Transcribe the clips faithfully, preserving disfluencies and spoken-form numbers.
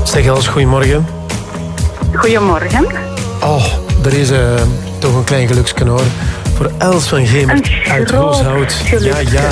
Zeg Els, goedemorgen. Goedemorgen. Oh, er is uh, toch een klein geluksken hoor. Voor Els van Gemert uit Rooshout. Ja, ja.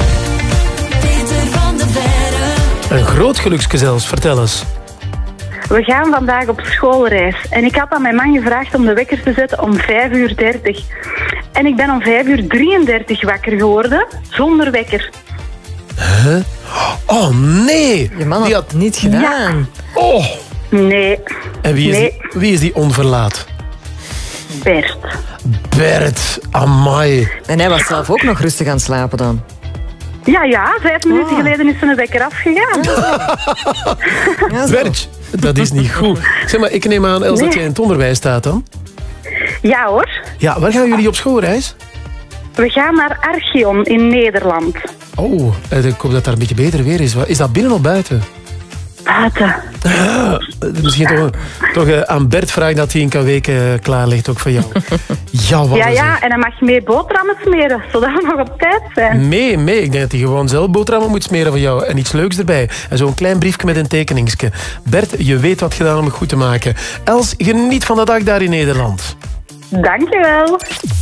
Een groot geluksken zelfs, vertel eens. We gaan vandaag op schoolreis. En ik had aan mijn man gevraagd om de wekker te zetten om vijf uur dertig. En ik ben om vijf uur drieëndertig wakker geworden, zonder wekker. Huh? Oh nee! Je man had, die had niet gedaan. Ja. Oh! Nee. En wie is, nee. die, wie is die onverlaat? Bert. Bert, amai. En hij was zelf ook nog rustig aan het slapen dan? Ja, ja. Vijf minuten Oh. geleden is zijn wekker afgegaan. Ja, zo. Bert, dat is niet goed. Zeg maar, ik neem aan, Els, Nee. dat jij in het onderwijs staat dan? Ja hoor. Ja, waar gaan jullie op schoolreis? We gaan naar Archeon in Nederland. Oh, ik hoop dat daar een beetje beter weer is. Is dat binnen of buiten? Buiten. Ah, misschien toch, toch uh, aan Bert vragen dat hij een kan weken klaar ligt, ook voor jou. Ja, wat Ja, een ja. zeg. En hij mag mee boterhammen smeren, zodat we nog op tijd zijn. Nee, nee, ik denk dat hij gewoon zelf boterhammen moet smeren voor jou. En iets leuks erbij. En zo'n klein briefje met een tekeningsje. Bert, je weet wat gedaan om het goed te maken. Els, geniet van de dag daar in Nederland. Dankjewel.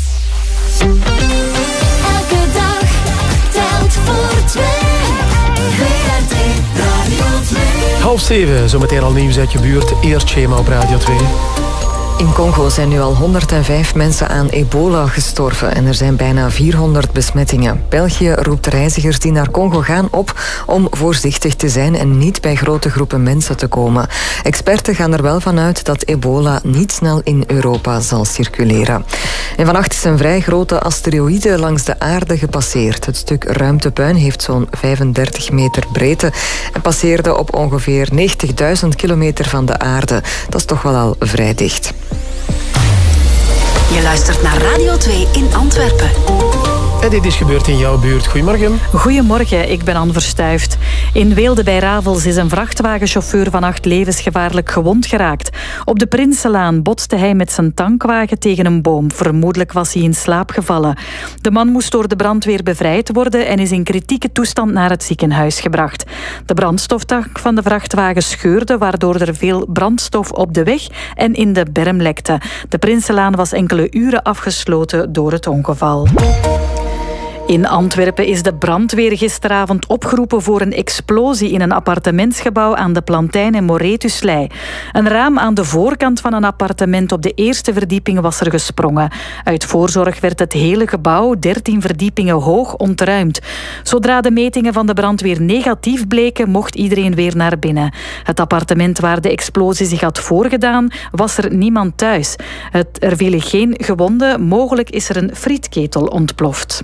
Elke dag telt voor twee. V R T Radio twee. Half zeven, zometeen al nieuws uit je buurt. Eerst Schema op Radio twee. In Congo zijn nu al honderdvijf mensen aan ebola gestorven en er zijn bijna vierhonderd besmettingen. België roept reizigers die naar Congo gaan op om voorzichtig te zijn en niet bij grote groepen mensen te komen. Experten gaan er wel vanuit dat ebola niet snel in Europa zal circuleren. En vannacht is een vrij grote asteroïde langs de aarde gepasseerd. Het stuk ruimtepuin heeft zo'n vijfendertig meter breedte en passeerde op ongeveer negentigduizend kilometer van de aarde. Dat is toch wel al vrij dicht. Je luistert naar Radio twee in Antwerpen. En dit is gebeurd in jouw buurt. Goedemorgen. Goedemorgen, ik ben Anne Verstuift. In Weelde bij Ravels is een vrachtwagenchauffeur vannacht levensgevaarlijk gewond geraakt. Op de Prinsenlaan botste hij met zijn tankwagen tegen een boom. Vermoedelijk was hij in slaap gevallen. De man moest door de brandweer bevrijd worden en is in kritieke toestand naar het ziekenhuis gebracht. De brandstoftank van de vrachtwagen scheurde, waardoor er veel brandstof op de weg en in de berm lekte. De Prinsenlaan was enkele uren afgesloten door het ongeval. In Antwerpen is de brandweer gisteravond opgeroepen voor een explosie in een appartementsgebouw aan de Plantijn en Moretuslei. Een raam aan de voorkant van een appartement op de eerste verdieping was er gesprongen. Uit voorzorg werd het hele gebouw, dertien verdiepingen hoog, ontruimd. Zodra de metingen van de brandweer negatief bleken, mocht iedereen weer naar binnen. Het appartement waar de explosie zich had voorgedaan, was er niemand thuis. Het, er vielen geen gewonden, mogelijk is er een frietketel ontploft.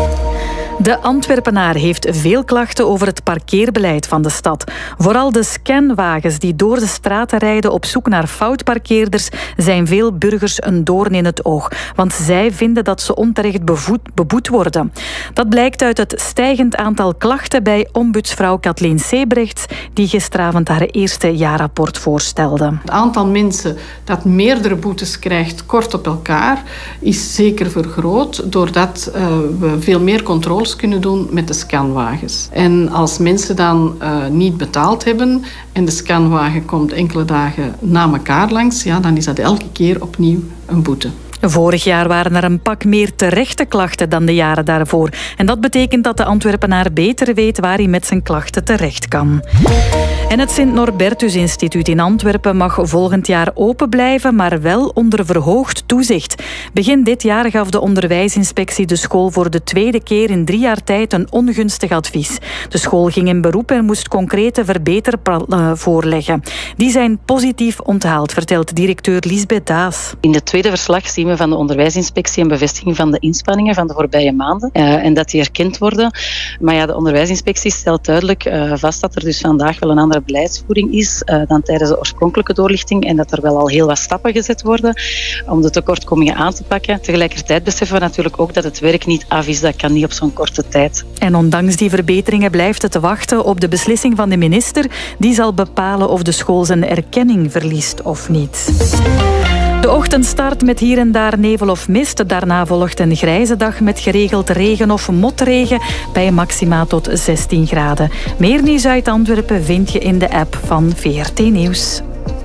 De Antwerpenaar heeft veel klachten over het parkeerbeleid van de stad. Vooral de scanwagens die door de straten rijden op zoek naar foutparkeerders zijn veel burgers een doorn in het oog. Want zij vinden dat ze onterecht bevoed, beboet worden. Dat blijkt uit het stijgend aantal klachten bij ombudsvrouw Kathleen Sebrechts, die gisteravond haar eerste jaarrapport voorstelde. Het aantal mensen dat meerdere boetes krijgt kort op elkaar is zeker vergroot, doordat uh, we veel meer controles kunnen doen met de scanwagens. En als mensen dan uh, niet betaald hebben en de scanwagen komt enkele dagen na elkaar langs, ja, dan is dat elke keer opnieuw een boete. Vorig jaar waren er een pak meer terechte klachten dan de jaren daarvoor. En dat betekent dat de Antwerpenaar beter weet waar hij met zijn klachten terecht kan. En het Sint-Norbertus Instituut in Antwerpen mag volgend jaar open blijven, maar wel onder verhoogd toezicht. Begin dit jaar gaf de onderwijsinspectie de school voor de tweede keer in drie jaar tijd een ongunstig advies. De school ging in beroep en moest concrete verbeterplannen voorleggen. Die zijn positief onthaald, vertelt directeur Lisbeth Daas. In het tweede verslag zien we van de onderwijsinspectie een bevestiging van de inspanningen van de voorbije maanden uh, en dat die erkend worden. Maar ja, de onderwijsinspectie stelt duidelijk uh, vast dat er dus vandaag wel een andere beleidsvoering is uh, dan tijdens de oorspronkelijke doorlichting en dat er wel al heel wat stappen gezet worden om de tekortkomingen aan te pakken. Tegelijkertijd beseffen we natuurlijk ook dat het werk niet af is, dat kan niet op zo'n korte tijd. En ondanks die verbeteringen blijft het te wachten op de beslissing van de minister. Die zal bepalen of de school zijn erkenning verliest of niet. De ochtend start met hier en daar nevel of mist. Daarna volgt een grijze dag met geregeld regen of motregen bij maxima tot zestien graden. Meer nieuws uit Antwerpen vind je in de app van V R T Nieuws.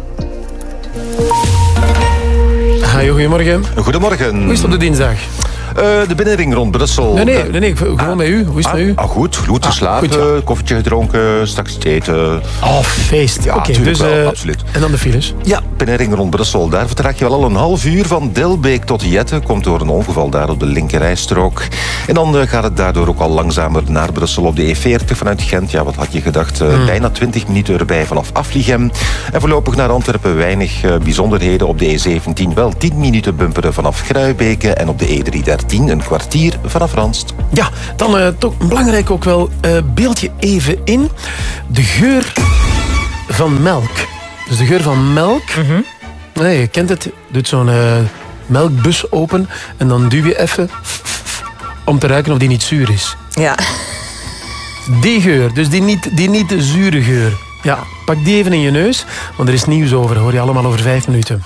Hi, goedemorgen. Goedemorgen. Hoe is het op de dinsdag? Uh, de binnenring rond Brussel. Nee, nee, nee, nee gewoon ah, met u. Hoe is het ah, met u? Ah, goed, goed geslapen, ah, goed, ja. Koffietje gedronken, straks eten. Oh, feest. Ja, okay, dus, wel, uh, absoluut. En dan de files? Ja, binnenring rond Brussel. Daar vertrek je wel al een half uur van Dilbeek tot Jette. Komt door een ongeval daar op de linkerrijstrook. En dan uh, gaat het daardoor ook al langzamer naar Brussel op de E veertig vanuit Gent. Ja, wat had je gedacht? Uh, hmm. Bijna twintig minuten erbij vanaf Afligem. En voorlopig naar Antwerpen weinig uh, bijzonderheden. Op de E zeventien wel tien minuten bumperen vanaf Gruibeke. En op de E driehonderddertien een kwartier vanaf Ranst. Ja, dan uh, toch belangrijk ook wel, uh, beeld je even in de geur van melk. Dus de geur van melk. Mm-hmm. Nee, je kent het. Doet zo'n uh, melkbus open en dan duw je even om te ruiken of die niet zuur is. Ja. Die geur, dus die niet, die niet de zure geur. Ja, pak die even in je neus, want er is nieuws over. Hoor je allemaal over vijf minuten.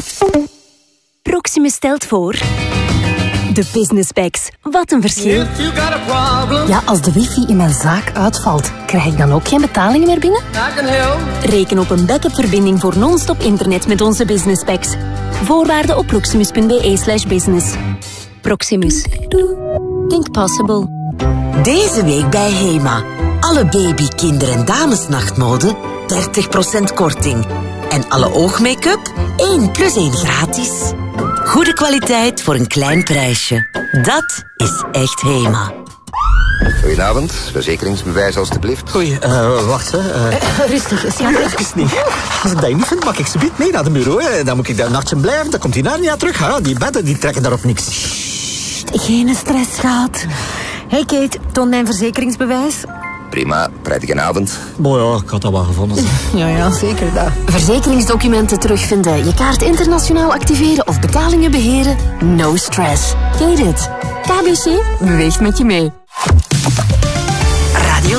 Proximus stelt voor... De Business Packs. Wat een verschil. Ja, als de wifi in mijn zaak uitvalt, krijg ik dan ook geen betalingen meer binnen? Reken op een backup-verbinding voor non-stop internet met onze Business Packs. Voorwaarden op proximus.be slash business. Proximus. Think possible. Deze week bij Hema. Alle baby, kinder- en damesnachtmode dertig procent korting. En alle oogmake-up één plus één gratis. Goede kwaliteit voor een klein prijsje. Dat is echt Hema. Goedenavond, verzekeringsbewijs alstublieft. Oei, uh, wacht hè. Uh... Uh, rustig, schat. Even niet. Als ik dat niet vind, mag ik ze mee naar de bureau. Hè. Dan moet ik daar een nachtje blijven, dan komt hij naar niet terug. Ja, die bedden die trekken daarop niks. Sst, geen stress, schat. Hey Kate, toon mijn verzekeringsbewijs. Prima, prettige avond. Mooi ja, ik had dat wel gevonden. Ja, ja, zeker dat. Verzekeringsdocumenten terugvinden, je kaart internationaal activeren of betalingen beheren? No stress. Get it. K B C beweegt met je mee.